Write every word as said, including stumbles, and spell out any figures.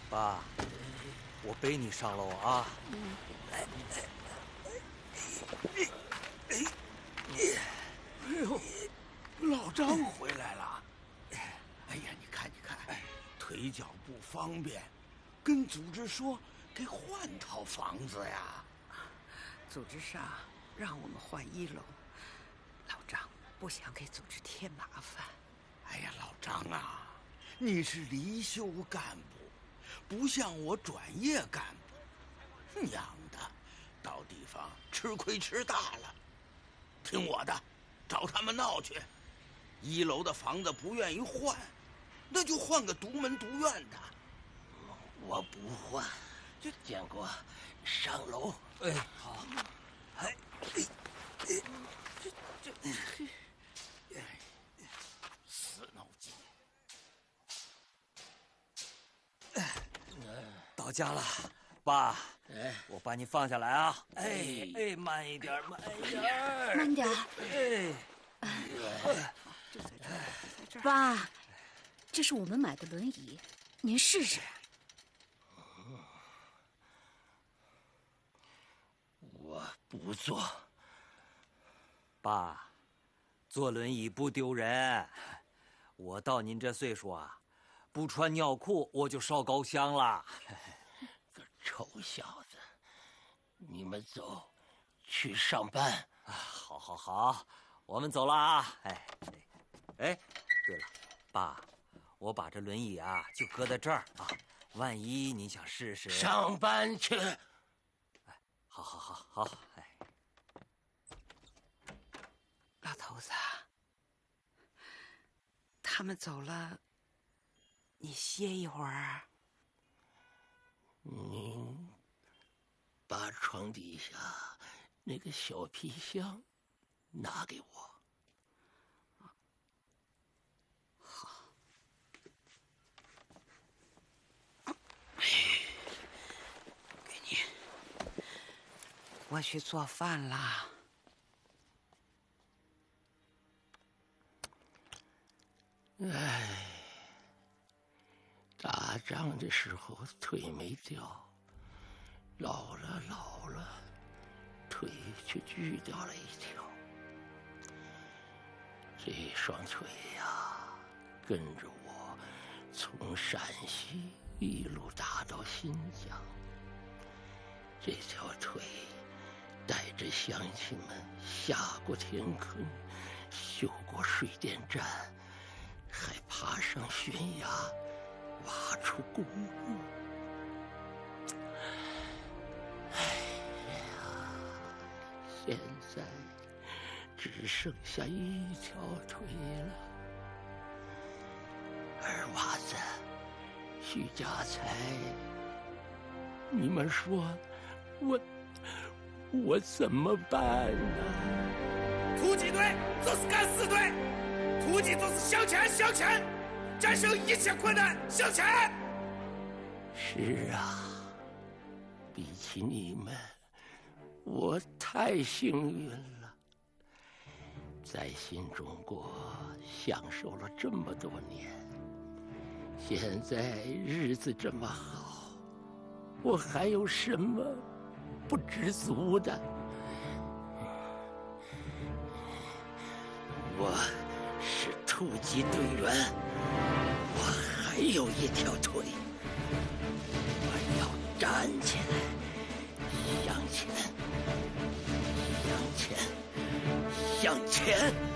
爸，我背你上楼啊。嗯。来， 哎哎哎！哎呦，老张回来了。哎呀，你看，你看，腿脚不方便，跟组织说给换套房子呀。 组织上让我们换一楼，老张不想给组织添麻烦。 哎呀，老张啊，你是离休干部，不像我转业干部，娘的，到地方吃亏吃大了。听我的，找他们闹去。一楼的房子不愿意换，那就换个独门独院的。 我不换，就建国上楼。 哎，好。哎，哎，哎， 这这，死脑筋。 到家了，爸。哎，我把你放下来啊！哎哎，慢一点，慢一点， 慢点。 哎， 就在这儿，在这儿。 爸，这是我们买的轮椅，您试试。 我不坐。 爸，坐轮椅不丢人。我到您这岁数啊，不穿尿裤我就烧高香了。 个臭小子，你们走，去上班。 啊，好，好，好，我们走了啊！哎，哎，对了，爸，我把这轮椅啊就搁在这儿啊，万一您想试试。 上班去。 哎，好，好，好，好，哎。 老头子，他们走了，你歇一会儿。 您把床底下那个小皮箱拿给我。 好。给你。我去做饭啦。 唉，打仗的时候腿没掉，老了老了，腿却锯掉了一条。这双腿呀，跟着我从陕西一路打到新疆。这条腿带着乡亲们下过田坑，修过水电站，还爬上悬崖，挖出公路。哎呀，现在只剩下一条腿了。二娃子，徐家财，你们说我我怎么办呢？ 突击队就是敢死队，突击就是向前向前，战胜一切困难向前。 是啊，比起你们，我太幸运了，在新中国享受了这么多年，现在日子这么好，我还有什么不知足的？我是突击队员，我还有一条腿，我要站起来，向前，向前，向前。